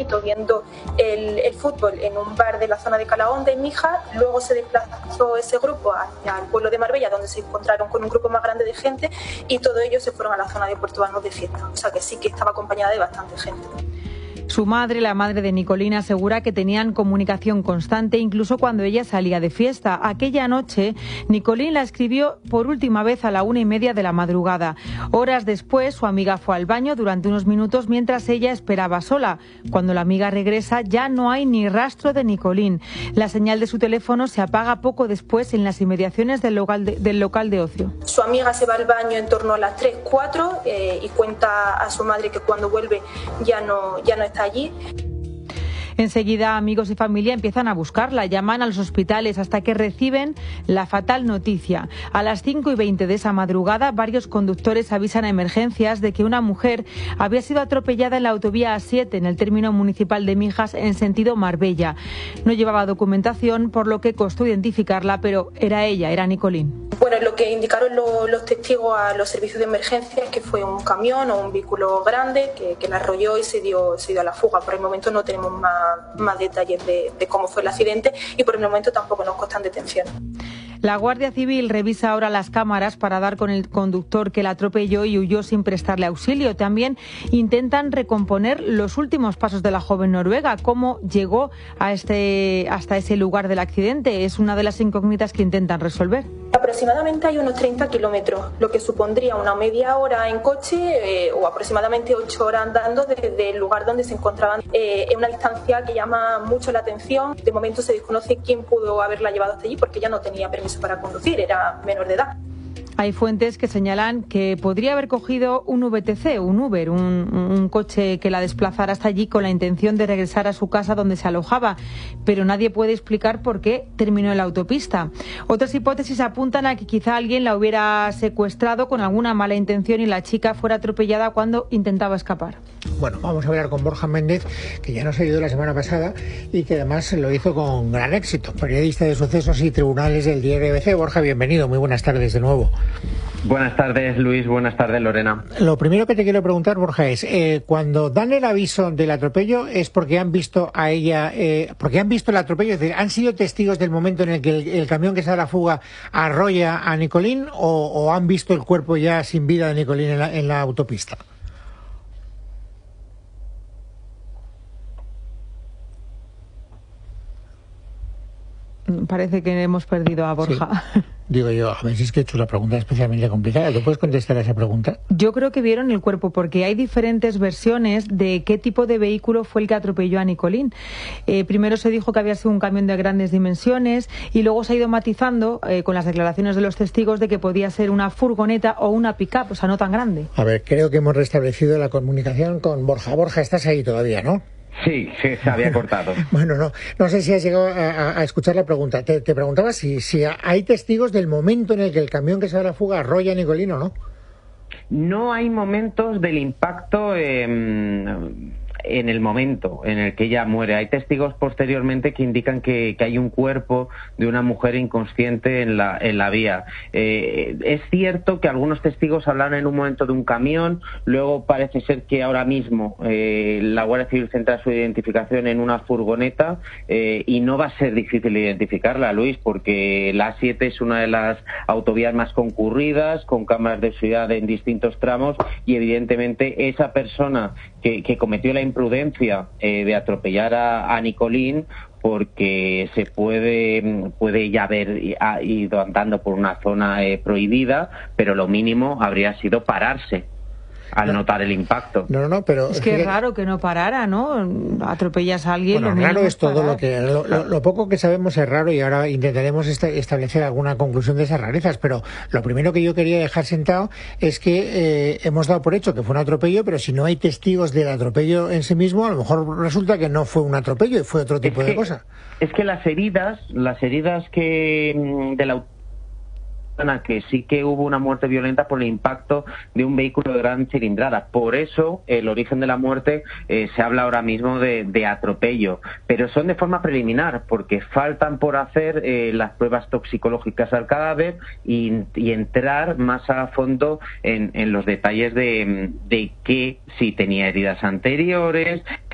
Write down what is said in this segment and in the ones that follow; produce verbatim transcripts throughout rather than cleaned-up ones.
pequeñito viendo el, el fútbol en un bar de la zona de Calahonda, en Mijas. Luego se desplazó ese grupo hacia el pueblo de Marbella, donde se encontraron con un grupo más grande de gente, y todos ellos se fueron a la zona de Puerto Banús de fiesta. O sea que sí que estaba acompañada de bastante gente. Su madre, la madre de Nicolín, asegura que tenían comunicación constante incluso cuando ella salía de fiesta. Aquella noche, Nicolín la escribió por última vez a la una y media de la madrugada. Horas después, su amiga fue al baño durante unos minutos mientras ella esperaba sola. Cuando la amiga regresa, ya no hay ni rastro de Nicolín. La señal de su teléfono se apaga poco después en las inmediaciones del local de, del local de ocio. Su amiga se va al baño en torno a las tres, cuatro eh, y cuenta a su madre que cuando vuelve ya no, ya no está allí. Enseguida, amigos y familia empiezan a buscarla, llaman a los hospitales hasta que reciben la fatal noticia. A las cinco y veinte de esa madrugada, varios conductores avisan a emergencias de que una mujer había sido atropellada en la autovía A siete, en el término municipal de Mijas, en sentido Marbella. No llevaba documentación, por lo que costó identificarla, pero era ella, era Nicolín. Bueno, lo que indicaron lo, los testigos a los servicios de emergencia es que fue un camión o un vehículo grande que, que la arrolló y se dio, se dio a la fuga. Por el momento no tenemos más, más detalles de, de cómo fue el accidente y por el momento tampoco nos constan detenciones. La Guardia Civil revisa ahora las cámaras para dar con el conductor que la atropelló y huyó sin prestarle auxilio. También intentan recomponer los últimos pasos de la joven noruega. ¿Cómo llegó a este, hasta ese lugar del accidente? Es una de las incógnitas que intentan resolver. Aproximadamente hay unos treinta kilómetros, lo que supondría una media hora en coche eh, o aproximadamente ocho horas andando desde el lugar donde se encontraban. Eh, es una distancia que llama mucho la atención. De momento se desconoce quién pudo haberla llevado hasta allí porque ella no tenía permiso para conducir, era menor de edad. Hay fuentes que señalan que podría haber cogido un V T C, un Uber, un, un coche que la desplazara hasta allí con la intención de regresar a su casa donde se alojaba, pero nadie puede explicar por qué terminó en la autopista. Otras hipótesis apuntan a que quizá alguien la hubiera secuestrado con alguna mala intención y la chica fuera atropellada cuando intentaba escapar. Bueno, vamos a hablar con Borja Méndez, que ya nos ha ido la semana pasada y que además lo hizo con gran éxito. Periodista de sucesos y tribunales del diario B B C. Borja, bienvenido, muy buenas tardes de nuevo. Buenas tardes, Luis. Buenas tardes, Lorena. Lo primero que te quiero preguntar, Borja, es eh, cuando dan el aviso del atropello es porque han visto a ella, eh, porque han visto el atropello, es decir, ¿han sido testigos del momento en el que el, el camión que se da la fuga arrolla a Nicolín o, o han visto el cuerpo ya sin vida de Nicolín en la, en la autopista? Parece que hemos perdido a Borja. Sí. Digo yo, a ver si es que he hecho una pregunta especialmente complicada. ¿Tú puedes contestar a esa pregunta? Yo creo que vieron el cuerpo porque hay diferentes versiones de qué tipo de vehículo fue el que atropelló a Nicolín. Eh, primero se dijo que había sido un camión de grandes dimensiones y luego se ha ido matizando eh, con las declaraciones de los testigos de que podía ser una furgoneta o una pick-up, o sea, no tan grande. A ver, creo que hemos restablecido la comunicación con Borja. Borja, estás ahí todavía, ¿no? Sí, sí, se había cortado. Bueno, no, no sé si has llegado a, a escuchar la pregunta. Te, te preguntaba si, si hay testigos del momento en el que el camión que se da la fuga arrolla a Nicolín o no. No hay momentos del impacto eh, en el momento en el que ella muere. Hay testigos posteriormente que indican que, que hay un cuerpo de una mujer inconsciente en la, en la vía. Eh, es cierto que algunos testigos hablan en un momento de un camión, luego parece ser que ahora mismo eh, la Guardia Civil centra su identificación en una furgoneta eh, y no va a ser difícil identificarla, Luis, porque la A siete es una de las autovías más concurridas, con cámaras de seguridad en distintos tramos y evidentemente esa persona que, que cometió la imprudencia eh, de atropellar a, a Nicolín, porque se puede puede ya haber ido andando por una zona eh, prohibida, pero lo mínimo habría sido pararse al no, notar el impacto. No, no, no, pero... Es que es raro que no parara, ¿no? Atropellas a alguien... Bueno, raro es todo lo que... Lo, lo, lo poco que sabemos es raro y ahora intentaremos este, establecer alguna conclusión de esas rarezas, pero lo primero que yo quería dejar sentado es que eh, hemos dado por hecho que fue un atropello, pero si no hay testigos del atropello en sí mismo, a lo mejor resulta que no fue un atropello y fue otro tipo es que, de cosa. Es que las heridas, las heridas que de la que sí que hubo una muerte violenta por el impacto de un vehículo de gran cilindrada. Por eso el origen de la muerte eh, se habla ahora mismo de, de atropello, pero son de forma preliminar porque faltan por hacer eh, las pruebas toxicológicas al cadáver y, y entrar más a fondo en, en los detalles de, de que si tenía heridas anteriores,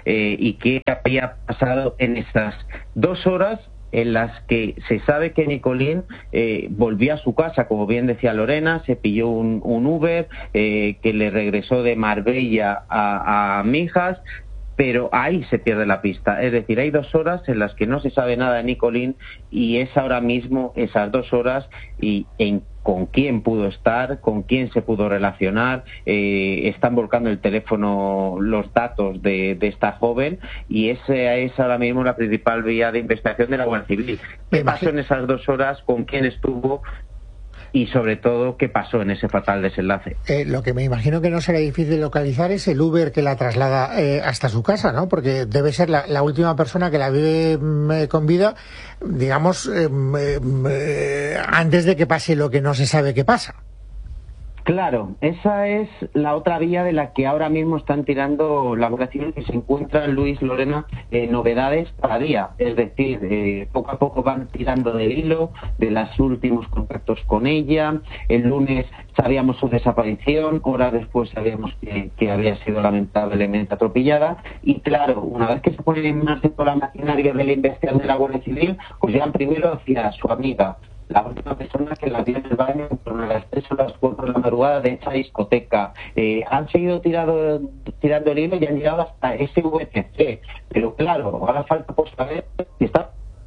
eh, y qué había pasado en esas dos horas en las que se sabe que Nicolín eh, volvió a su casa, como bien decía Lorena, se pilló un, un Uber eh, que le regresó de Marbella a, a Mijas, pero ahí se pierde la pista. Es decir, hay dos horas en las que no se sabe nada de Nicolín y es ahora mismo esas dos horas y en con quién pudo estar, con quién se pudo relacionar, eh, están volcando el teléfono los datos de, de esta joven y esa es ahora mismo la principal vía de investigación de la Guardia Civil. ¿Qué pasó en esas dos horas? ¿Con quién estuvo? Y sobre todo, ¿qué pasó en ese fatal desenlace? Eh, lo que me imagino que no será difícil localizar es el Uber que la traslada eh, hasta su casa, ¿no? Porque debe ser la, la última persona que la vive eh, con vida, digamos, eh, eh, antes de que pase lo que no se sabe que pasa. Claro, esa es la otra vía de la que ahora mismo están tirando la Guardia Civil, que se encuentran, Luis, Lorena, eh, novedades cada día. Es decir, eh, poco a poco van tirando del hilo de los últimos contactos con ella. El lunes sabíamos su desaparición, horas después sabíamos que, que había sido lamentablemente atropellada. Y claro, una vez que se ponen en marcha toda la maquinaria de la investigación de la Guardia Civil, pues llegan primero hacia su amiga, la última persona que la vio en el baño en torno a las tres o las cuatro de la madrugada de esa discoteca. Eh, han seguido tirado, tirando el hilo y han llegado hasta ese V T C. Pero claro, ahora falta por saber si está...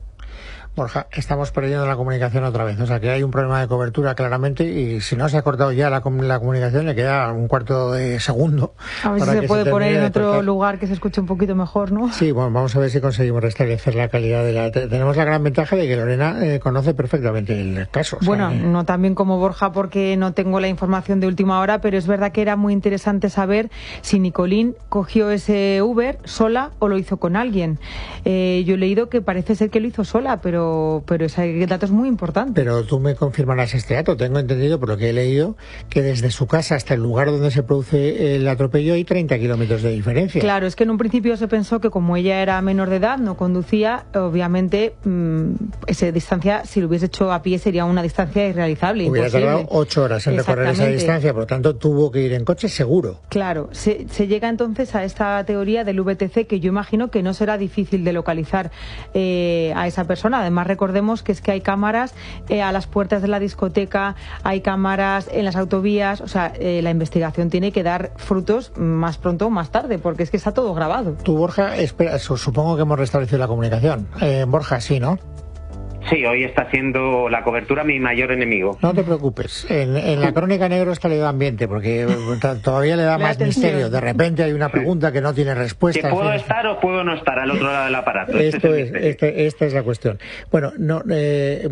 Borja, estamos perdiendo la comunicación otra vez, o sea que hay un problema de cobertura claramente y si no se ha cortado ya la, la comunicación le queda un cuarto de segundo. A ver si se puede se poner en otro cortar. lugar que se escuche un poquito mejor, ¿no? Sí, bueno, vamos a ver si conseguimos restablecer la calidad de la... Tenemos la gran ventaja de que Lorena eh, conoce perfectamente el caso. Bueno, o sea, no tan bien como Borja porque no tengo la información de última hora, pero es verdad que era muy interesante saber si Nicolín cogió ese Uber sola o lo hizo con alguien. Eh, yo he leído que parece ser que lo hizo sola, pero pero ese dato es muy importante. Pero tú me confirmarás este dato. Tengo entendido, por lo que he leído, que desde su casa hasta el lugar donde se produce el atropello hay treinta kilómetros de diferencia. Claro, es que en un principio se pensó que como ella era menor de edad, no conducía, obviamente mmm, esa distancia, si lo hubiese hecho a pie, sería una distancia irrealizable. Hubiera imposible. tardado ocho horas en recorrer esa distancia, por lo tanto tuvo que ir en coche seguro. Claro, se, se llega entonces a esta teoría del V T C que yo imagino que no será difícil de localizar eh, a esa persona. Además, recordemos que es que hay cámaras eh, a las puertas de la discoteca, hay cámaras en las autovías, o sea, eh, la investigación tiene que dar frutos más pronto o más tarde, porque es que está todo grabado. Tú, Borja, espera, supongo que hemos restablecido la comunicación. Eh, Borja, sí, ¿no? Sí, hoy está siendo la cobertura mi mayor enemigo. No te preocupes. En, en la crónica negro está le da ambiente, porque todavía le da más misterio. De repente hay una pregunta que no tiene respuesta. Que puedo estar o puedo no estar al otro lado del aparato. Esto es, este, esta es la cuestión. Bueno, no, eh,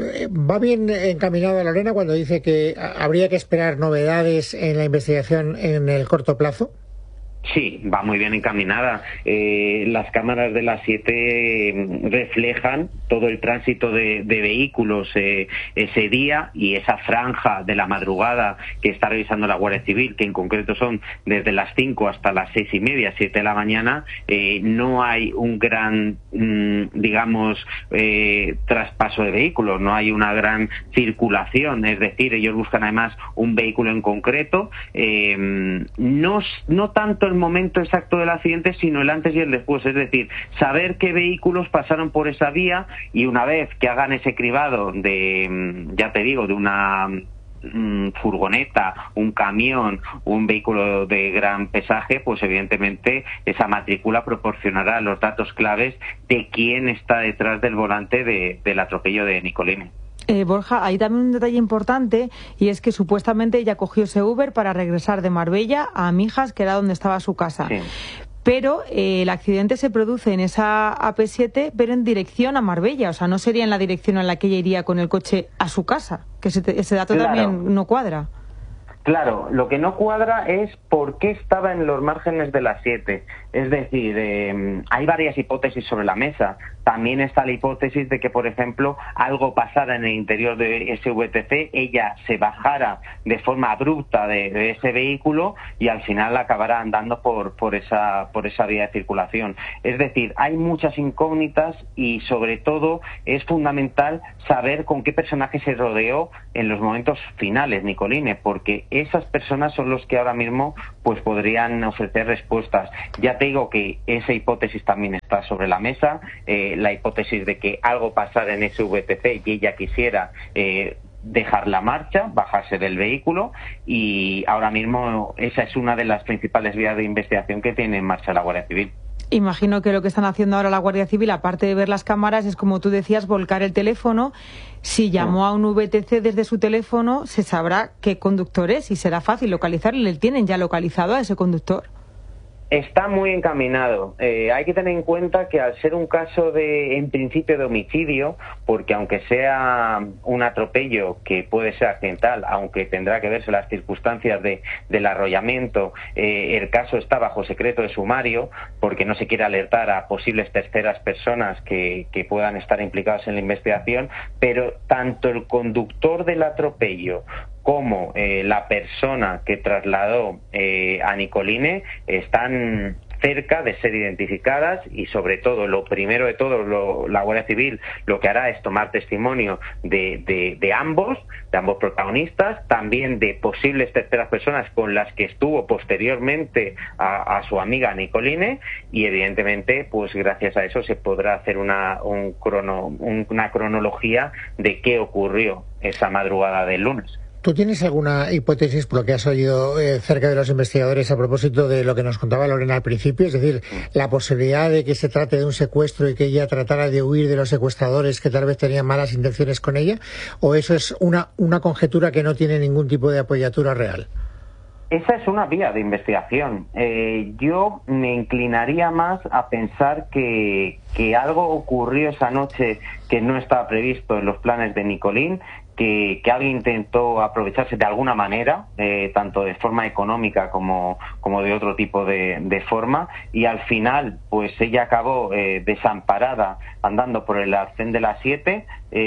va bien encaminado Lorena cuando dice que habría que esperar novedades en la investigación en el corto plazo. Sí, va muy bien encaminada. Eh, las cámaras de las siete reflejan todo el tránsito de, de vehículos eh, ese día y esa franja de la madrugada que está revisando la Guardia Civil, que en concreto son desde las cinco hasta las seis y media, siete de la mañana. Eh, no hay un gran, mmm, digamos, eh, traspaso de vehículos, no hay una gran circulación, es decir, ellos buscan además un vehículo en concreto. Eh, no, no tanto el momento exacto del accidente, sino el antes y el después, es decir, saber qué vehículos pasaron por esa vía y una vez que hagan ese cribado de, ya te digo, de una mm, furgoneta, un camión, un vehículo de gran pesaje, pues evidentemente esa matrícula proporcionará los datos claves de quién está detrás del volante de, del atropello de Nicolín. Eh, Borja, hay también un detalle importante y es que supuestamente ella cogió ese Uber para regresar de Marbella a Mijas, que era donde estaba su casa. Sí. Pero eh, el accidente se produce en esa A P siete, pero en dirección a Marbella. O sea, no sería en la dirección en la que ella iría con el coche a su casa, que ese, ese dato claro. también no cuadra. Claro, lo que no cuadra es por qué estaba en los márgenes de las siete. Es decir, eh, hay varias hipótesis sobre la mesa. También está la hipótesis de que, por ejemplo, algo pasara en el interior de ese V T C, ella se bajara de forma abrupta de, de ese vehículo y al final acabara andando por, por, esa, por esa vía de circulación. Es decir, hay muchas incógnitas y sobre todo es fundamental saber con qué personaje se rodeó en los momentos finales, Nicolín, porque esas personas son los que ahora mismo pues podrían ofrecer respuestas. Ya te digo que esa hipótesis también está sobre la mesa, eh, la hipótesis de que algo pasara en ese V T C y ella quisiera eh, dejar la marcha, bajarse del vehículo, y ahora mismo esa es una de las principales vías de investigación que tiene en marcha la Guardia Civil. Imagino que lo que están haciendo ahora la Guardia Civil, aparte de ver las cámaras, es, como tú decías, volcar el teléfono. Si llamó a un V T C desde su teléfono, se sabrá qué conductor es y será fácil localizarle. ¿Le tienen ya localizado a ese conductor? Está muy encaminado. Eh, hay que tener en cuenta que al ser un caso de, en principio, de homicidio, porque aunque sea un atropello que puede ser accidental, aunque tendrá que verse las circunstancias de, del arrollamiento, eh, el caso está bajo secreto de sumario, porque no se quiere alertar a posibles terceras personas que, que puedan estar implicadas en la investigación, pero tanto el conductor del atropello como eh, la persona que trasladó eh, a Nicoline están cerca de ser identificadas, y sobre todo, lo primero de todo, lo, la Guardia Civil lo que hará es tomar testimonio de, de, de ambos, de ambos protagonistas, también de posibles terceras personas con las que estuvo posteriormente a, a su amiga Nicoline, y evidentemente, pues gracias a eso se podrá hacer una, un crono, un, una cronología de qué ocurrió esa madrugada del lunes. ¿Tú tienes alguna hipótesis, por lo que has oído eh, cerca de los investigadores, a propósito de lo que nos contaba Lorena al principio? Es decir, la posibilidad de que se trate de un secuestro y que ella tratara de huir de los secuestradores que tal vez tenían malas intenciones con ella, ¿o eso es una, una conjetura que no tiene ningún tipo de apoyatura real? Esa es una vía de investigación. Eh, yo me inclinaría más a pensar que, que algo ocurrió esa noche que no estaba previsto en los planes de Nicoline, que, que alguien intentó aprovecharse de alguna manera, eh, tanto de forma económica como, como de otro tipo de, de forma, y al final pues ella acabó eh, desamparada andando por el arcén de las siete,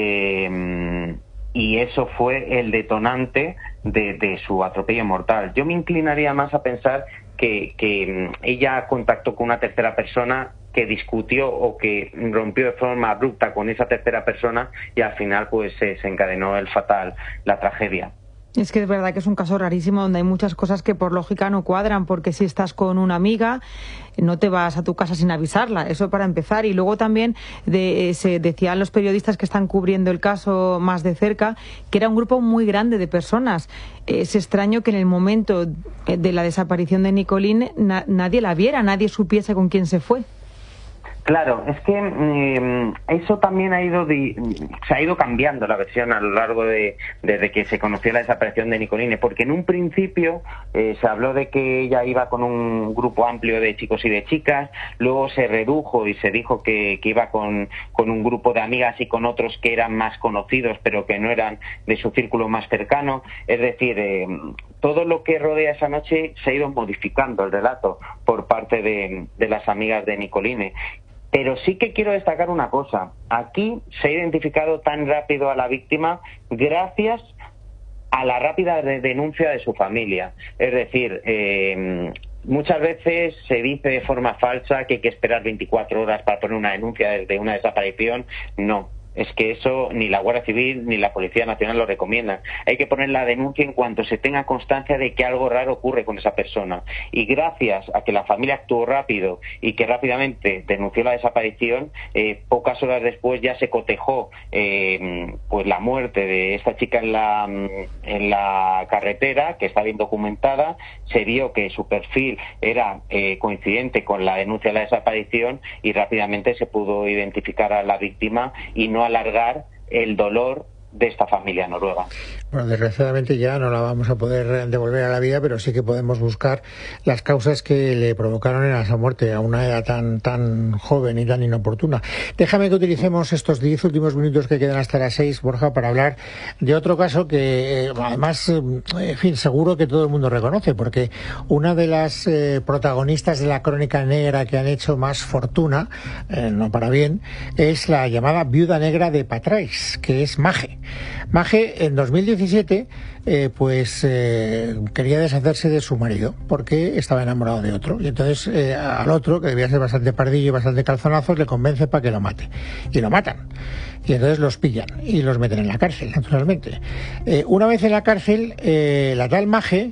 eh, y eso fue el detonante de, de su atropello mortal. Yo me inclinaría más a pensar que, que ella contactó con una tercera persona, que discutió o que rompió de forma abrupta con esa tercera persona, y al final pues se, se encadenó el fatal, la tragedia. Es que es verdad que es un caso rarísimo donde hay muchas cosas que por lógica no cuadran, porque si estás con una amiga no te vas a tu casa sin avisarla, eso para empezar. Y luego también de, eh, se decían los periodistas que están cubriendo el caso más de cerca que era un grupo muy grande de personas. Es extraño que en el momento de la desaparición de Nicoline na, nadie la viera, nadie supiese con quién se fue. Claro, es que eh, eso también ha ido de, se ha ido cambiando la versión a lo largo de desde que se conoció la desaparición de Nicoline, porque en un principio eh, se habló de que ella iba con un grupo amplio de chicos y de chicas, luego se redujo y se dijo que, que iba con, con un grupo de amigas y con otros que eran más conocidos pero que no eran de su círculo más cercano. Es decir, eh, todo lo que rodea esa noche se ha ido modificando el relato por parte de, de las amigas de Nicoline. Pero sí que quiero destacar una cosa. Aquí se ha identificado tan rápido a la víctima gracias a la rápida denuncia de su familia. Es decir, eh, muchas veces se dice de forma falsa que hay que esperar veinticuatro horas para poner una denuncia de una desaparición. No. Es que eso ni la Guardia Civil ni la Policía Nacional lo recomiendan. Hay que poner la denuncia en cuanto se tenga constancia de que algo raro ocurre con esa persona. Y gracias a que la familia actuó rápido y que rápidamente denunció la desaparición, eh, pocas horas después ya se cotejó eh, pues la muerte de esta chica en la, en la carretera, que está bien documentada. Se vio que su perfil era eh, coincidente con la denuncia de la desaparición y rápidamente se pudo identificar a la víctima y no alargar el dolor de esta familia noruega. Bueno, desgraciadamente ya no la vamos a poder devolver a la vida, pero sí que podemos buscar las causas que le provocaron en esa muerte a una edad tan tan joven y tan inoportuna. Déjame que utilicemos estos diez últimos minutos que quedan hasta las seis, Borja, para hablar de otro caso que, eh, además, en fin, seguro que todo el mundo reconoce, porque una de las eh, protagonistas de la crónica negra que han hecho más fortuna, eh, no para bien, es la llamada viuda negra de Patrais, que es Mage. Mage, en dos mil diecisiete, eh, pues eh, quería deshacerse de su marido porque estaba enamorado de otro, y entonces eh, al otro, que debía ser bastante pardillo y bastante calzonazos, le convence para que lo mate, y lo matan, y entonces los pillan y los meten en la cárcel, naturalmente. Eh, una vez en la cárcel, eh, la tal Mage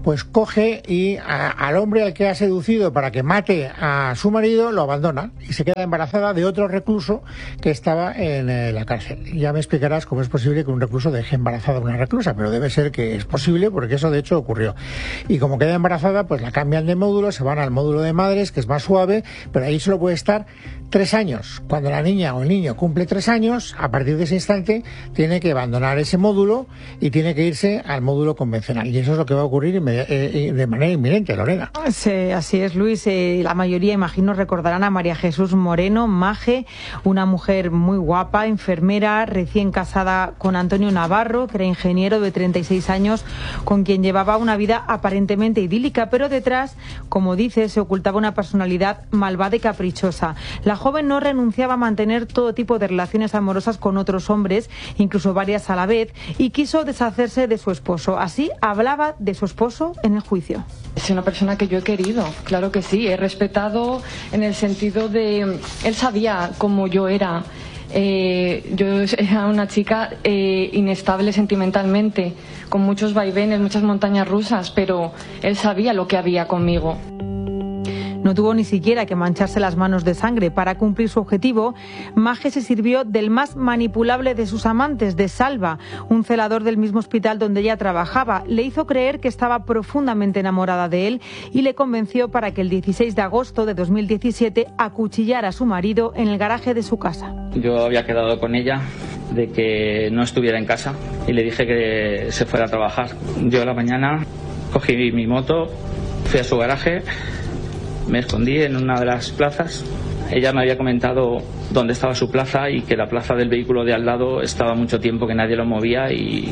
pues coge y a, al hombre al que ha seducido para que mate a su marido lo abandona y se queda embarazada de otro recluso que estaba en eh, la cárcel. Ya me explicarás cómo es posible que un recluso deje embarazada a una reclusa, pero debe ser que es posible porque eso de hecho ocurrió. Y como queda embarazada, pues la cambian de módulo, se van al módulo de madres, que es más suave, pero ahí solo puede estar tres años. Cuando la niña o el niño cumple tres años, a partir de ese instante tiene que abandonar ese módulo y tiene que irse al módulo convencional. Y eso es lo que va a ocurrir de manera inminente, Lorena. Sí, así es, Luis. Eh, la mayoría, imagino, recordarán a María Jesús Moreno, Maje, una mujer muy guapa, enfermera, recién casada con Antonio Navarro, que era ingeniero de treinta y seis años, con quien llevaba una vida aparentemente idílica, pero detrás, como dice, se ocultaba una personalidad malvada y caprichosa. La joven no renunciaba a mantener todo tipo de relaciones amorosas con otros hombres, incluso varias a la vez, y quiso deshacerse de su esposo. Así hablaba de su esposo en el juicio. Es una persona que yo he querido, claro que sí, he respetado en el sentido de... Él sabía cómo yo era. Eh, yo era una chica eh, inestable sentimentalmente, con muchos vaivenes, muchas montañas rusas, pero él sabía lo que había conmigo. No tuvo ni siquiera que mancharse las manos de sangre. Para cumplir su objetivo, Maje se sirvió del más manipulable de sus amantes, de Salva, un celador del mismo hospital donde ella trabajaba. Le hizo creer que estaba profundamente enamorada de él y le convenció para que el dieciséis de agosto de dos mil diecisiete acuchillara a su marido en el garaje de su casa. Yo había quedado con ella de que no estuviera en casa y le dije que se fuera a trabajar. Yo a la mañana cogí mi moto, fui a su garaje, me escondí en una de las plazas. Ella me había comentado dónde estaba su plaza y que la plaza del vehículo de al lado estaba mucho tiempo que nadie lo movía y...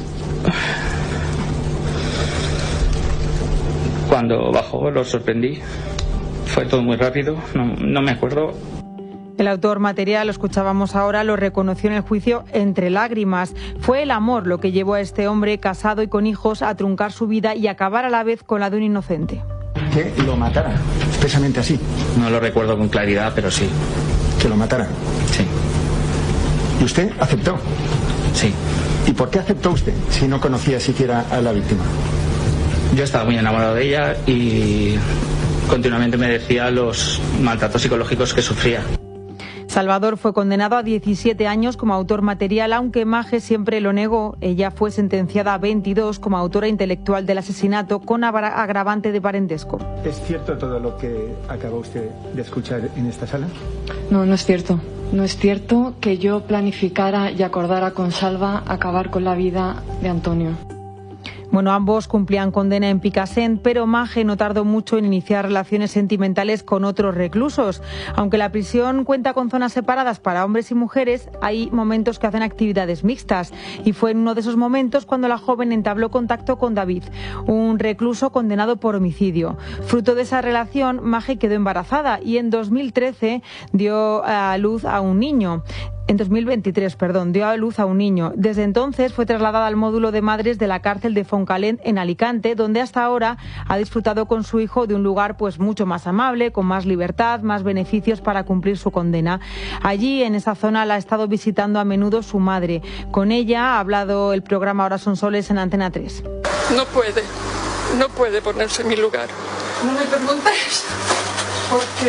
Cuando bajó lo sorprendí. Fue todo muy rápido, no, no me acuerdo. El autor material, lo escuchábamos ahora, lo reconoció en el juicio entre lágrimas. Fue el amor lo que llevó a este hombre casado y con hijos a truncar su vida y acabar a la vez con la de un inocente. Que lo matara, expresamente así. No lo recuerdo con claridad, pero sí. ¿Que lo matara? Sí. ¿Y usted aceptó? Sí. ¿Y por qué aceptó usted si no conocía siquiera a la víctima? Yo estaba muy enamorado de ella y continuamente me decía los maltratos psicológicos que sufría. Salvador fue condenado a diecisiete años como autor material, aunque Maje siempre lo negó. Ella fue sentenciada a veintidós como autora intelectual del asesinato con agravante de parentesco. ¿Es cierto todo lo que acaba usted de escuchar en esta sala? No, no es cierto. No es cierto que yo planificara y acordara con Salva acabar con la vida de Antonio. Bueno, ambos cumplían condena en Picassent, pero Maje no tardó mucho en iniciar relaciones sentimentales con otros reclusos. Aunque la prisión cuenta con zonas separadas para hombres y mujeres, hay momentos que hacen actividades mixtas. Y fue en uno de esos momentos cuando la joven entabló contacto con David, un recluso condenado por homicidio. Fruto de esa relación, Maje quedó embarazada y en dos mil trece dio a luz a un niño. En dos mil veintitrés, perdón, dio a luz a un niño. Desde entonces fue trasladada al módulo de madres de la cárcel de Foncalent en Alicante, donde hasta ahora ha disfrutado con su hijo de un lugar pues mucho más amable, con más libertad, más beneficios para cumplir su condena. Allí, en esa zona, la ha estado visitando a menudo su madre. Con ella ha hablado el programa Ahora son soles en Antena tres. No puede, no puede ponerse en mi lugar. No me preguntes, porque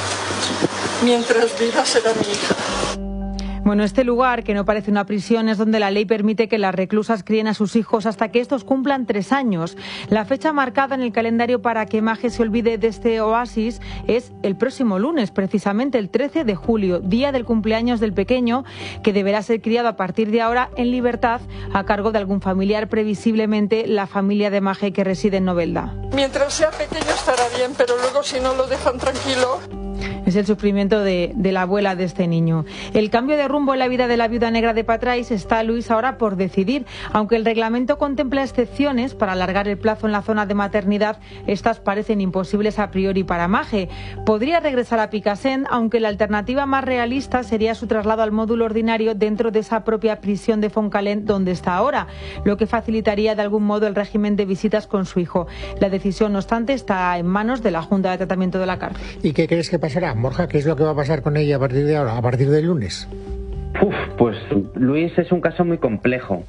mientras viva será mi hija. Bueno, este lugar, que no parece una prisión, es donde la ley permite que las reclusas críen a sus hijos hasta que estos cumplan tres años. La fecha marcada en el calendario para que Maje se olvide de este oasis es el próximo lunes, precisamente el trece de julio, día del cumpleaños del pequeño, que deberá ser criado a partir de ahora en libertad a cargo de algún familiar, previsiblemente la familia de Maje que reside en Novelda. Mientras sea pequeño estará bien, pero luego si no lo dejan tranquilo... Es el sufrimiento de, de la abuela de este niño. El cambio de rumbo en la vida de la viuda negra de Patrais está, Luis, ahora por decidir. Aunque el reglamento contempla excepciones para alargar el plazo en la zona de maternidad, estas parecen imposibles a priori para Maje. Podría regresar a Picassent, aunque la alternativa más realista sería su traslado al módulo ordinario dentro de esa propia prisión de Foncalent donde está ahora, lo que facilitaría de algún modo el régimen de visitas con su hijo. La decisión, no obstante, está en manos de la Junta de Tratamiento de la Cárcel. ¿Y qué crees que pasará, Borja? ¿Qué es lo que va a pasar con ella a partir de ahora, a partir del lunes? Uf, pues Luis es un caso muy complejo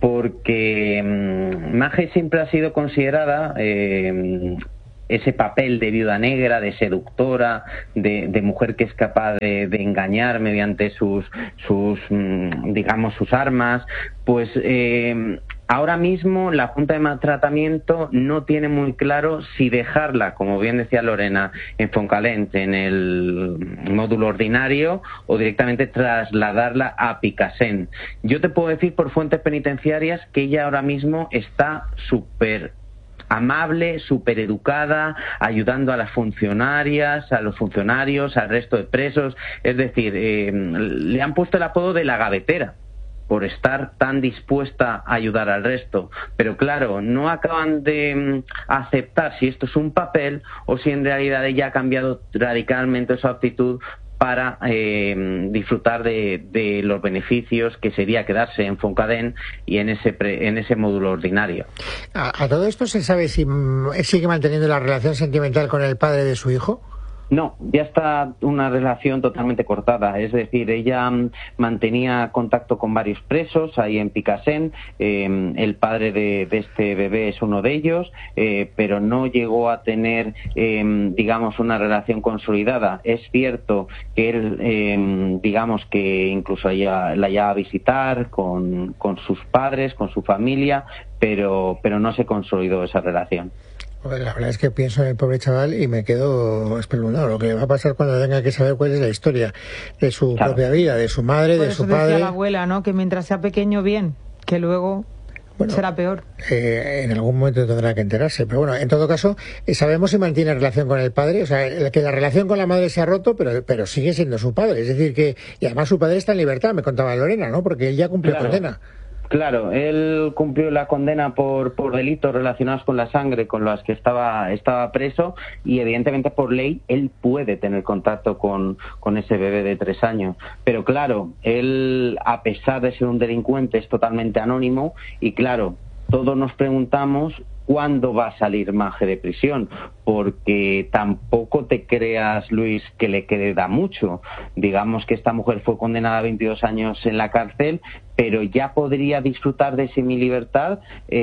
porque mmm, Maje siempre ha sido considerada eh, ese papel de viuda negra, de seductora, de, de mujer que es capaz de, de engañar mediante sus, sus mmm, digamos, sus armas. Pues eh, ahora mismo la Junta de Maltratamiento no tiene muy claro si dejarla, como bien decía Lorena, en Foncalent, en el módulo ordinario, o directamente trasladarla a Picassent. Yo te puedo decir por fuentes penitenciarias que ella ahora mismo está súper amable, súper educada, ayudando a las funcionarias, a los funcionarios, al resto de presos. Es decir, eh, le han puesto el apodo de la gavetera por estar tan dispuesta a ayudar al resto. Pero claro, no acaban de aceptar si esto es un papel o si en realidad ella ha cambiado radicalmente su actitud para eh, disfrutar de, de los beneficios que sería quedarse en Foncalent y en ese pre, en ese módulo ordinario. ¿A, a todo esto se sabe si sigue manteniendo la relación sentimental con el padre de su hijo? No, ya está una relación totalmente cortada. Es decir, ella mantenía contacto con varios presos ahí en Picassent. Eh, el padre de, de este bebé es uno de ellos, eh, pero no llegó a tener, eh, digamos, una relación consolidada. Es cierto que él, eh, digamos, que incluso ella, la llevaba a visitar con, con sus padres, con su familia, pero, pero no se consolidó esa relación. Pues la verdad es que pienso en el pobre chaval y me quedo espeluznado. Lo que le va a pasar cuando tenga que saber cuál es la historia de su claro. propia vida, de su madre, Por de eso su padre. Decía la abuela, ¿no? Que mientras sea pequeño, bien, que luego bueno, será peor. Eh, en algún momento tendrá que enterarse. Pero bueno, en todo caso, eh, sabemos si mantiene relación con el padre. O sea, que la relación con la madre se ha roto, pero, pero sigue siendo su padre. Es decir, que. Y además su padre está en libertad, me contaba Lorena, ¿no? Porque él ya cumplió claro. condena. Claro, él cumplió la condena por, por delitos relacionados con la sangre con los que estaba, estaba preso y evidentemente por ley él puede tener contacto con, con ese bebé de tres años. Pero claro, él a pesar de ser un delincuente es totalmente anónimo y claro, todos nos preguntamos cuándo va a salir Maje de prisión, porque tampoco te creas, Luis, que le queda mucho. Digamos que esta mujer fue condenada a veintidós años en la cárcel, pero ya podría disfrutar de semilibertad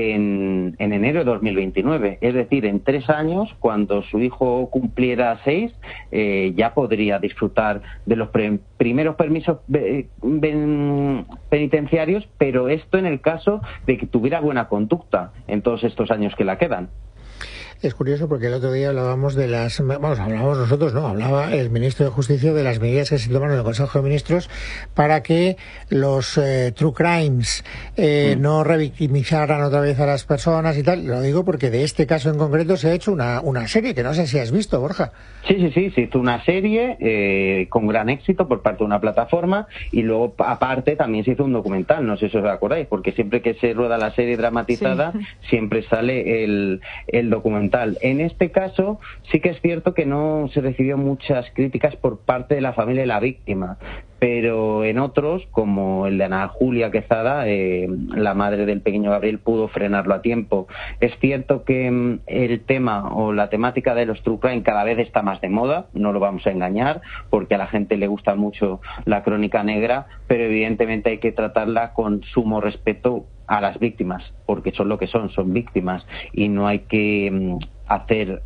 en, en enero de dos mil veintinueve. Es decir, en tres años, cuando su hijo cumpliera seis, eh, ya podría disfrutar de los pre- primeros permisos be- ben- penitenciarios, pero esto en el caso de que tuviera buena conducta en todos estos años que la quedan. Es curioso porque el otro día hablábamos de las... Vamos, hablábamos nosotros, ¿no? Hablaba el ministro de Justicia de las medidas que se tomaron en el Consejo de Ministros para que los eh, true crimes eh, mm. no revictimizaran otra vez a las personas y tal. Lo digo porque de este caso en concreto se ha hecho una, una serie que no sé si has visto, Borja. Sí, sí, sí, se hizo una serie eh, con gran éxito por parte de una plataforma y luego aparte también se hizo un documental, no sé si os acordáis, porque siempre que se rueda la serie dramatizada sí. siempre sale el, el documental. En este caso sí que es cierto que no se recibió muchas críticas por parte de la familia de la víctima, pero en otros, como el de Ana Julia Quezada, eh, la madre del pequeño Gabriel, pudo frenarlo a tiempo. Es cierto que mm, el tema o la temática de los true crime cada vez está más de moda, no lo vamos a engañar, porque a la gente le gusta mucho la crónica negra, pero evidentemente hay que tratarla con sumo respeto a las víctimas, porque son lo que son, son víctimas, y no hay que mm, hacer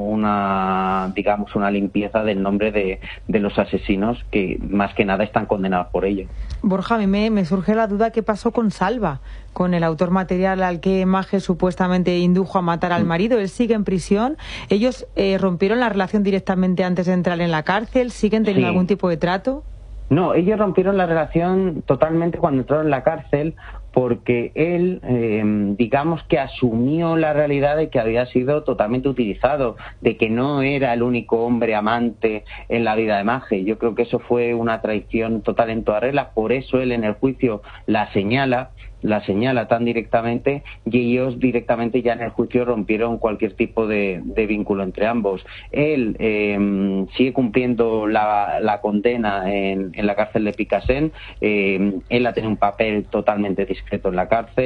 una, digamos, una limpieza del nombre de, de los asesinos que más que nada están condenados por ello. Borja, a mí me, me surge la duda, ¿qué pasó con Salva, con el autor material al que Maje supuestamente indujo a matar al marido? Él sigue en prisión. ¿Ellos eh, rompieron la relación directamente antes de entrar en la cárcel? ¿Siguen teniendo sí. algún tipo de trato? No, ellos rompieron la relación totalmente cuando entraron en la cárcel, porque él, eh, digamos que asumió la realidad de que había sido totalmente utilizado, de que no era el único hombre amante en la vida de Maje. Yo creo que eso fue una traición total en toda regla, por eso él en el juicio la señala, la señala tan directamente, y ellos directamente ya en el juicio rompieron cualquier tipo de, de vínculo entre ambos. Él eh, sigue cumpliendo la, la condena en, en la cárcel de Picassent, eh, él ha tenido un papel totalmente discreto en la cárcel,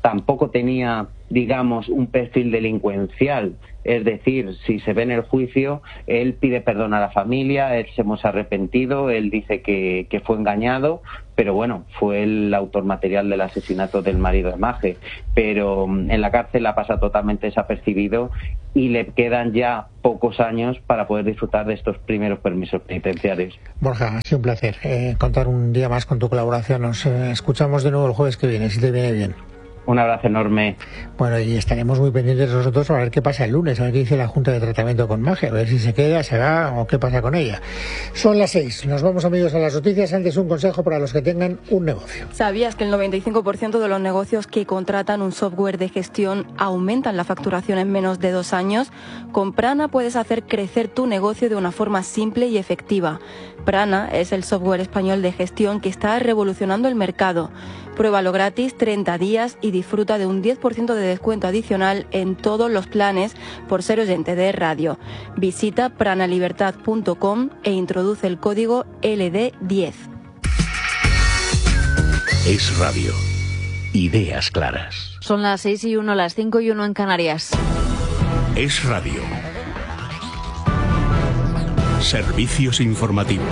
tampoco tenía, digamos, un perfil delincuencial. Es decir, si se ve en el juicio, él pide perdón a la familia, él se hemos arrepentido, él dice que, que fue engañado, pero bueno, fue el autor material del asesinato del marido de Maje. Pero en la cárcel la pasa totalmente desapercibido y le quedan ya pocos años para poder disfrutar de estos primeros permisos penitenciarios. Borja, ha sido un placer eh, contar un día más con tu colaboración. Nos eh, escuchamos de nuevo el jueves que viene, si te viene bien. Un abrazo enorme. Bueno, y estaremos muy pendientes nosotros a ver qué pasa el lunes, a ver qué dice la Junta de Tratamiento con Maje, a ver si se queda, se va o qué pasa con ella. Son las seis, nos vamos amigos a las noticias. Antes un consejo para los que tengan un negocio. ¿Sabías que el noventa y cinco por ciento de los negocios que contratan un software de gestión aumentan la facturación en menos de dos años? Con Prana puedes hacer crecer tu negocio de una forma simple y efectiva. Prana es el software español de gestión que está revolucionando el mercado. Pruébalo gratis treinta días y disfruta de un diez por ciento de descuento adicional en todos los planes por ser oyente de radio. Visita pranalibertad punto com e introduce el código L D diez. Es radio. Ideas claras. Son las seis y uno, las cinco y uno en Canarias. Es radio. Servicios informativos.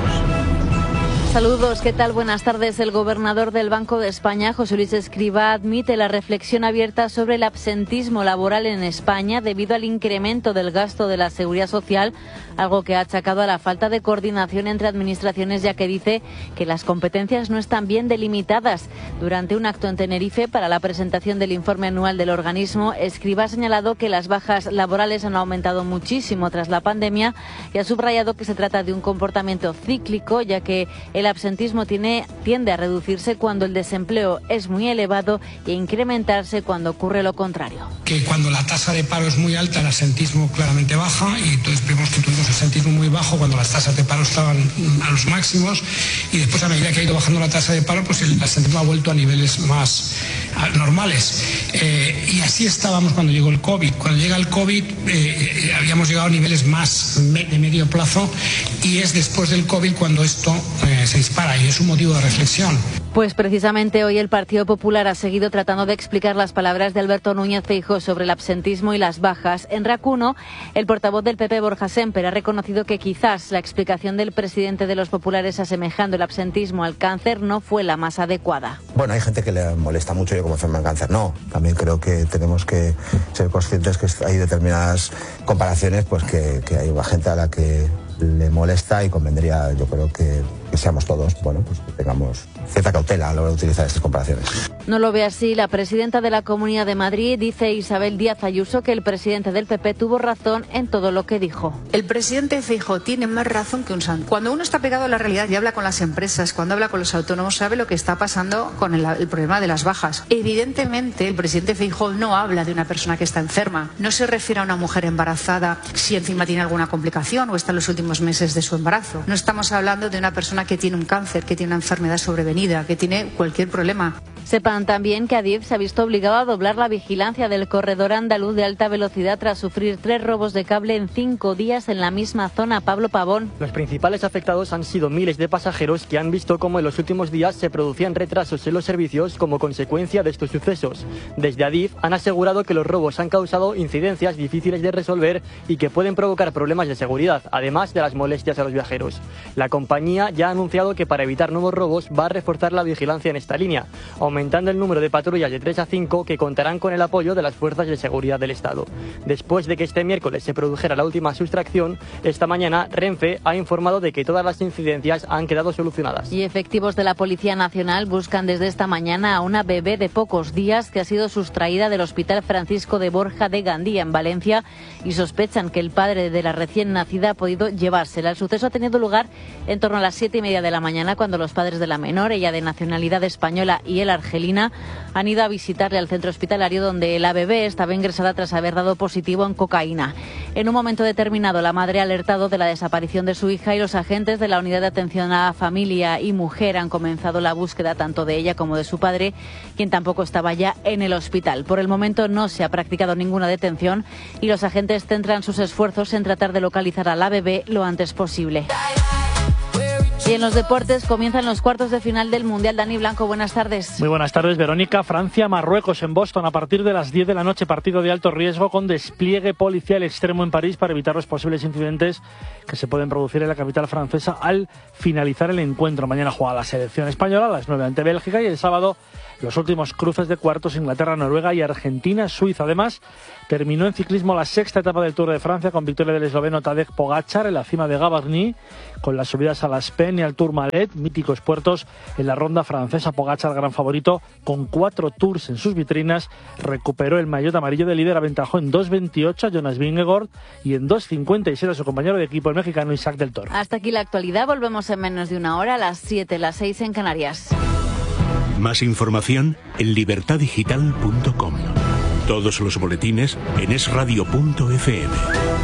Saludos, ¿qué tal? Buenas tardes. El gobernador del Banco de España, José Luis Escrivá, admite la reflexión abierta sobre el absentismo laboral en España debido al incremento del gasto de la Seguridad Social, algo que ha achacado a la falta de coordinación entre administraciones, ya que dice que las competencias no están bien delimitadas. Durante un acto en Tenerife para la presentación del informe anual del organismo, Escrivá ha señalado que las bajas laborales han aumentado muchísimo tras la pandemia y ha subrayado que se trata de un comportamiento cíclico, ya que el absentismo tiene, tiende a reducirse cuando el desempleo es muy elevado e incrementarse cuando ocurre lo contrario. Que cuando la tasa de paro es muy alta, el absentismo claramente baja, y entonces vemos que tuvimos absentismo muy bajo cuando las tasas de paro estaban a los máximos, y después, a medida que ha ido bajando la tasa de paro, pues el absentismo ha vuelto a niveles más normales. Eh, y así estábamos cuando llegó el COVID. Cuando llega el COVID eh, habíamos llegado a niveles más de medio plazo, y es después del COVID cuando esto eh, se dispara, y es un motivo de reflexión. Pues precisamente hoy el Partido Popular ha seguido tratando de explicar las palabras de Alberto Núñez Feijóo sobre el absentismo y las bajas. En R A C uno, el portavoz del P P, Borja Sémper, ha reconocido que quizás la explicación del presidente de los populares asemejando el absentismo al cáncer no fue la más adecuada. Bueno, hay gente que le molesta mucho yo como enferma en cáncer. No, también creo que tenemos que ser conscientes que hay determinadas comparaciones, pues que, que hay gente a la que le molesta, y convendría, yo creo que, que seamos todos, bueno, pues que tengamos cierta cautela a la hora de utilizar estas comparaciones. No lo ve así la presidenta de la Comunidad de Madrid. Dice Isabel Díaz Ayuso que el presidente del P P tuvo razón en todo lo que dijo. El presidente Feijóo tiene más razón que un santo. Cuando uno está pegado a la realidad y habla con las empresas, cuando habla con los autónomos, sabe lo que está pasando con el, el problema de las bajas. Evidentemente, el presidente Feijóo no habla de una persona que está enferma, no se refiere a una mujer embarazada si encima tiene alguna complicación o está en los últimos meses de su embarazo. No estamos hablando de una persona que tiene un cáncer, que tiene una enfermedad sobrevenida, que tiene cualquier problema. Sepan también que Adif se ha visto obligado a doblar la vigilancia del corredor andaluz de alta velocidad tras sufrir tres robos de cable en cinco días en la misma zona. Pablo Pavón. Los principales afectados han sido miles de pasajeros que han visto cómo en los últimos días se producían retrasos en los servicios como consecuencia de estos sucesos. Desde Adif han asegurado que los robos han causado incidencias difíciles de resolver y que pueden provocar problemas de seguridad, además de las molestias a los viajeros. La compañía ya ha anunciado que para evitar nuevos robos va a reforzar la vigilancia en esta línea, aumentando el número de patrullas de tres a cinco que contarán con el apoyo de las fuerzas de seguridad del Estado. Después de que este miércoles se produjera la última sustracción, esta mañana Renfe ha informado de que todas las incidencias han quedado solucionadas. Y efectivos de la Policía Nacional buscan desde esta mañana a una bebé de pocos días que ha sido sustraída del Hospital Francisco de Borja de Gandía, en Valencia, y sospechan que el padre de la recién nacida ha podido llevársela. El suceso ha tenido lugar en torno a las siete y media de la mañana, cuando los padres de la menor, ella de nacionalidad española y él argelina, han ido a visitarle al centro hospitalario, donde la bebé estaba ingresada tras haber dado positivo en cocaína. En un momento determinado, la madre ha alertado de la desaparición de su hija, y los agentes de la Unidad de Atención a Familia y Mujer han comenzado la búsqueda tanto de ella como de su padre, quien tampoco estaba ya en el hospital. Por el momento no se ha practicado ninguna detención y los agentes centran sus esfuerzos en tratar de localizar a la bebé lo antes posible. Y en los deportes comienzan los cuartos de final del Mundial. Dani Blanco, buenas tardes. Muy buenas tardes, Verónica. Francia-Marruecos en Boston a partir de las diez de la noche. Partido de alto riesgo con despliegue policial extremo en París para evitar los posibles incidentes que se pueden producir en la capital francesa al finalizar el encuentro. Mañana juega la selección española a las nueve ante Bélgica y el sábado los últimos cruces de cuartos: Inglaterra, Noruega y Argentina, Suiza. Además, terminó en ciclismo la sexta etapa del Tour de Francia con victoria del esloveno Tadej Pogačar en la cima de Gavarnie, con las subidas a las Pen y al Tourmalet, míticos puertos en la ronda francesa. Pogačar, gran favorito, con cuatro Tours en sus vitrinas, recuperó el maillot amarillo de líder, aventajó en dos veintiocho a Jonas Vingegaard y en dos cincuenta y seis a su compañero de equipo, el mexicano Isaac del Toro. Hasta aquí la actualidad, volvemos en menos de una hora, a las siete, las seis en Canarias. Más información en libertad digital punto com. Todos los boletines en es radio punto efe eme.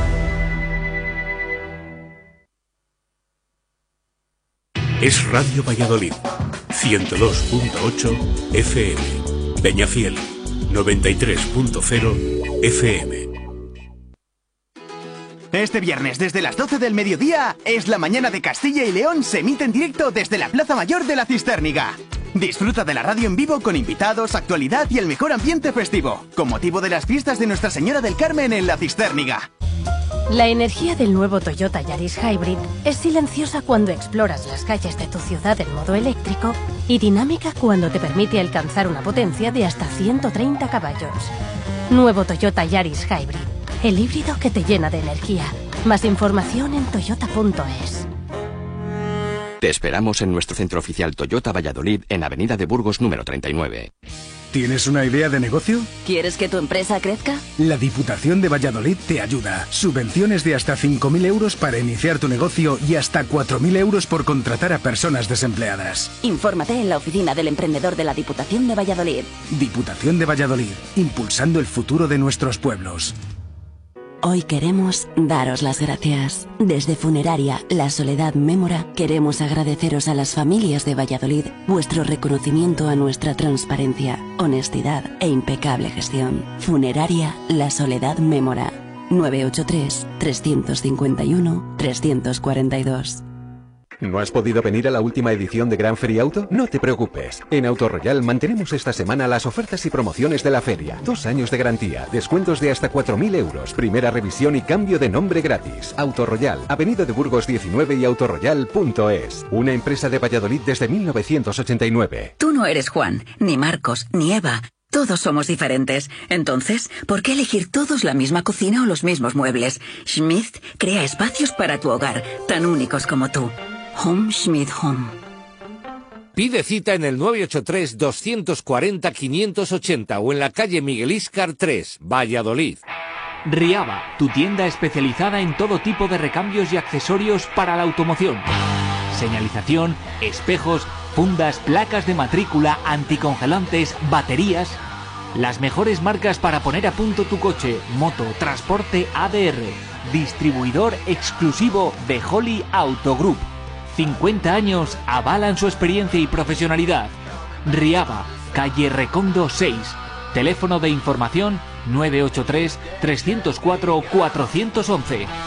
Es Radio Valladolid, ciento dos punto ocho efe eme. Peñafiel, noventa y tres punto cero efe eme. Este viernes, desde las doce del mediodía, es la mañana de Castilla y León, se emite en directo desde la Plaza Mayor de la Cisterniga. Disfruta de la radio en vivo con invitados, actualidad y el mejor ambiente festivo, con motivo de las fiestas de Nuestra Señora del Carmen en la Cisterniga. La energía del nuevo Toyota Yaris Hybrid es silenciosa cuando exploras las calles de tu ciudad en modo eléctrico y dinámica cuando te permite alcanzar una potencia de hasta ciento treinta caballos. Nuevo Toyota Yaris Hybrid, el híbrido que te llena de energía. Más información en toyota punto es. Te esperamos en nuestro centro oficial Toyota Valladolid en Avenida de Burgos número treinta y nueve. ¿Tienes una idea de negocio? ¿Quieres que tu empresa crezca? La Diputación de Valladolid te ayuda. Subvenciones de hasta cinco mil euros para iniciar tu negocio y hasta cuatro mil euros por contratar a personas desempleadas. Infórmate en la oficina del emprendedor de la Diputación de Valladolid. Diputación de Valladolid, impulsando el futuro de nuestros pueblos. Hoy queremos daros las gracias. Desde Funeraria La Soledad Mémora queremos agradeceros a las familias de Valladolid vuestro reconocimiento a nuestra transparencia, honestidad e impecable gestión. Funeraria La Soledad Mémora. nueve ocho tres, tres cinco uno, tres cuatro dos. ¿No has podido venir a la última edición de Gran Feria Auto? No te preocupes. En Auto Royal mantenemos esta semana las ofertas y promociones de la feria. Dos años de garantía, descuentos de hasta cuatro mil euros, primera revisión y cambio de nombre gratis. Auto Royal, Avenida de Burgos diecinueve y autoroyal punto es. Una empresa de Valladolid desde mil novecientos ochenta y nueve. Tú no eres Juan, ni Marcos, ni Eva. Todos somos diferentes. Entonces, ¿por qué elegir todos la misma cocina o los mismos muebles? Schmidt crea espacios para tu hogar, tan únicos como tú. Home Schmidt Home. Pide cita en el nueve ocho tres, dos cuatro cero, cinco ocho cero o en la calle Miguel Íscar tres, Valladolid. Riaba, tu tienda especializada en todo tipo de recambios y accesorios para la automoción. Señalización, espejos, fundas, placas de matrícula, anticongelantes, baterías. Las mejores marcas para poner a punto tu coche, moto, transporte A D R. Distribuidor exclusivo de Holly Auto Group. cincuenta años avalan su experiencia y profesionalidad. Riaba, calle Recondo seis. Teléfono de información nueve ocho tres, tres cero cuatro, cuatro uno uno.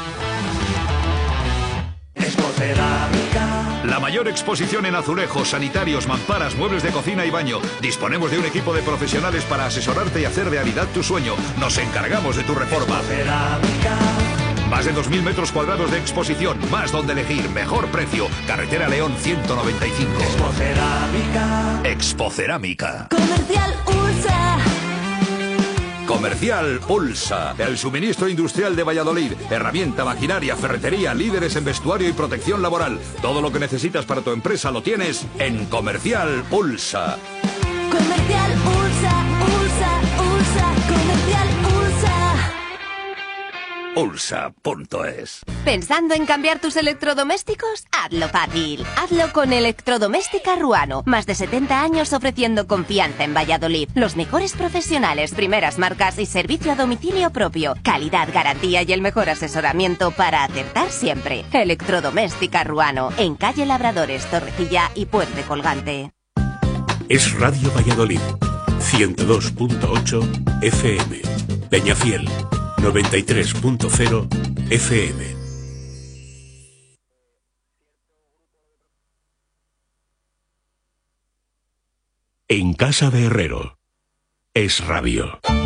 La mayor exposición en azulejos, sanitarios, mamparas, muebles de cocina y baño. Disponemos de un equipo de profesionales para asesorarte y hacer realidad tu sueño. Nos encargamos de tu reforma. Más de dos mil metros cuadrados de exposición, más donde elegir, mejor precio. Carretera León ciento noventa y cinco. Expocerámica. Expocerámica. Comercial Ulsa. Comercial Ulsa. El suministro industrial de Valladolid. Herramienta, maquinaria, ferretería, líderes en vestuario y protección laboral. Todo lo que necesitas para tu empresa lo tienes en Comercial Ulsa. Comercial Ulsa, Ulsa, Ulsa, Comercial Ulsa. Ulsa punto es. ¿Pensando en cambiar tus electrodomésticos? Hazlo fácil. Hazlo con Electrodoméstica Ruano. Más de setenta años ofreciendo confianza en Valladolid. Los mejores profesionales, primeras marcas y servicio a domicilio propio. Calidad, garantía y el mejor asesoramiento para acertar siempre. Electrodoméstica Ruano. En calle Labradores, Torrecilla y Puente Colgante. Es Radio Valladolid, ciento dos punto ocho efe eme. Peñafiel, noventa y tres punto cero efe eme. En casa de Herrero. Es Radio.